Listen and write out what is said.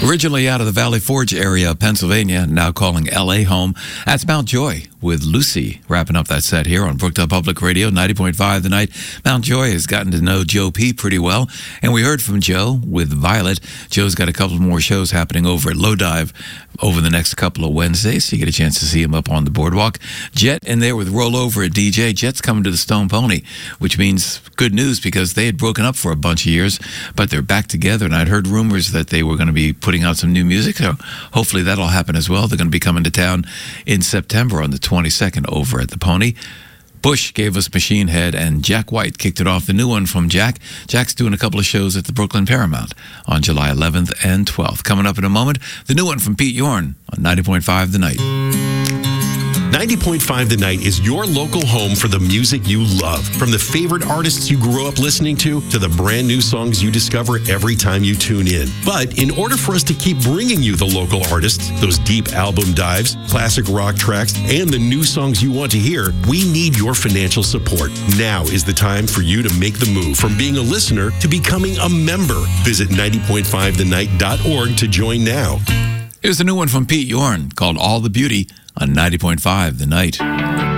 Originally out of the Valley Forge area of Pennsylvania, now calling L.A. home. That's Mount Joy with Lucy, wrapping up that set here on Brookdale Public Radio, 90.5 The Night. Mount Joy has gotten to know Joe P. pretty well, and we heard from Joe with Violet. Joe's got a couple more shows happening over at Low Dive over the next couple of Wednesdays, so you get a chance to see him up on the boardwalk. Jet in there with Rollover at DJ. Jet's coming to the Stone Pony, which means good news because they had broken up for a bunch of years, but they're back together, and I'd heard rumors that they were going to be putting out some new music, so hopefully that'll happen as well. They're going to be coming to town in September on the 22nd over at the Pony. Bush gave us Machine Head, and Jack White kicked it off. The new one from Jack. Jack's doing a couple of shows at the Brooklyn Paramount on July 11th and 12th. Coming up in a moment, the new one from Pete Yorn on 90.5 The Night. 90.5 The Night is your local home for the music you love. From the favorite artists you grew up listening to the brand new songs you discover every time you tune in. But in order for us to keep bringing you the local artists, those deep album dives, classic rock tracks, and the new songs you want to hear, we need your financial support. Now is the time for you to make the move from being a listener to becoming a member. Visit 90.5thenight.org to join now. Here's the new one from Pete Yorn called All the Beauty on 90.5 The Night.